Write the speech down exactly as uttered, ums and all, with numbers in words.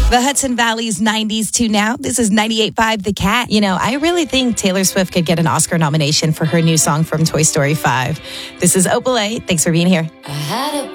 The Hudson Valley's nineties to now. This is ninety-eight point five The Cat. You know, I really think Taylor Swift could get an Oscar nomination for her new song from Toy Story five. This is Opal A. Thanks for being here. I had a